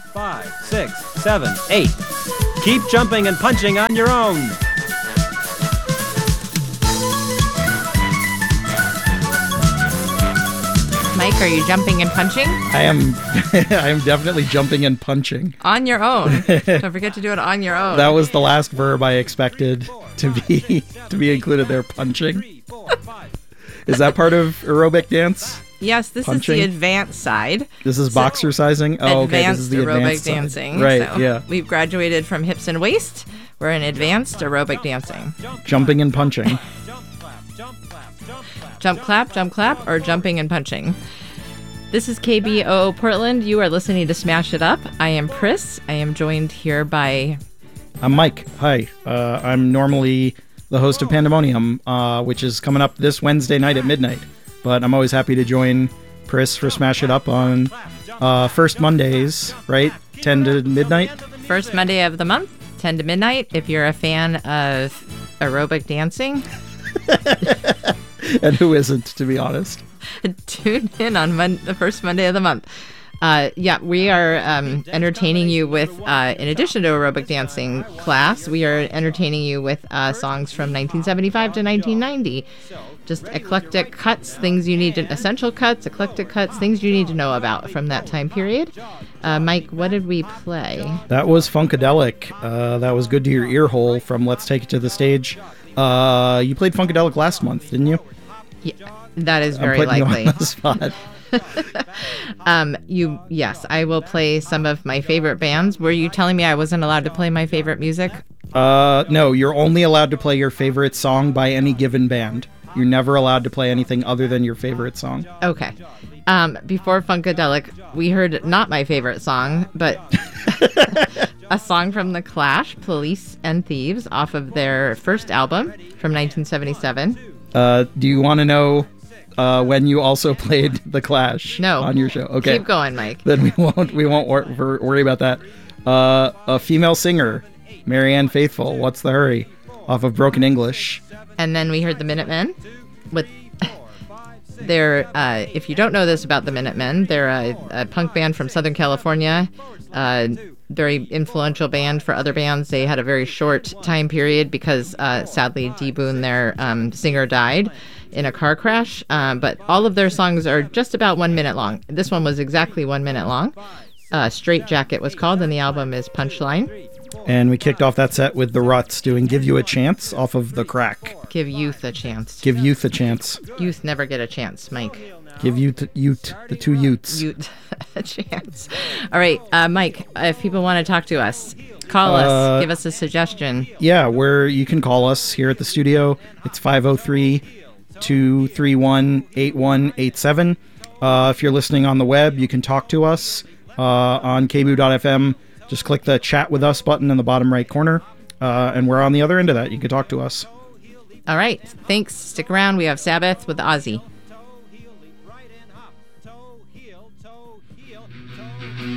5, 6, 7, 8. Keep jumping and punching on your own. Mike, are you jumping and punching? I am I am definitely jumping and punching. On your own. Don't forget to do it on your own. That was the last verb I expected to be included there, punching. Is that part of aerobic dance? Yes, this punching? is the advanced side. This is boxercising? Oh, okay. This is the aerobic advanced dancing. Side. Right, so yeah. We've graduated from hips and waist. We're in advanced aerobic dancing. Jumping and punching. Jump, clap, or jumping and punching. This is KBOO Portland. You are listening to Smash It Up. I am Pris. I am joined here by... I'm Mike. Hi. I'm normally the host of Pandemonium, which is coming up this Wednesday night at midnight. But I'm always happy to join Pris for Smash It Up on first Mondays, right? 10 to midnight? First Monday of the month, 10 to midnight. If you're a fan of aerobic dancing... And who isn't, to be honest? Tune in on the first Monday of the month. We are entertaining you with, in addition to aerobic dancing class, we are entertaining you with songs from 1975 to 1990. Just eclectic cuts, things you need to, essential cuts, eclectic cuts, things you need to know about from that time period. Mike, what did we play? That was Funkadelic. That was Good to Your Ear Hole from Let's Take It to the Stage. You played Funkadelic last month, didn't you? Yeah, that is very likely. likely. You on the spot. Yes, I will play some of my favorite bands. Were you telling me I wasn't allowed to play my favorite music? No, you're only allowed to play your favorite song by any given band. You're never allowed to play anything other than your favorite song. Okay. Before Funkadelic, we heard not my favorite song, but a song from The Clash, Police and Thieves, off of their first album from 1977. Do you want to know when you also played The Clash on your show? Okay. Keep going, Mike. Then we won't worry about that. A female singer, Marianne Faithfull, What's the Hurry, off of Broken English. And then we heard the Minutemen with their, if you don't know this about the Minutemen, they're a punk band from Southern California, very influential band for other bands. They had a very short time period because sadly Dee Boone, their singer, died in a car crash. But all of their songs are just about 1 minute long. This one was exactly 1 minute long. Straight Jacket was called, and the album is Punchline. And we kicked off that set with The Ruts doing Give You a Chance off of The Crack. Give youth a chance. Give youth a chance. Youth never get a chance, Mike. Give the two youths. Youth a chance. All right, Mike, if people want to talk to us, call us, give us a suggestion. Yeah, you can call us here at the studio. It's 503-231-8187. If you're listening on the web, you can talk to us on kboo.fm. Just click the chat with us button in the bottom right corner, and we're on the other end of that. You can talk to us. All right. Thanks. Stick around. We have Sabbath with Ozzy.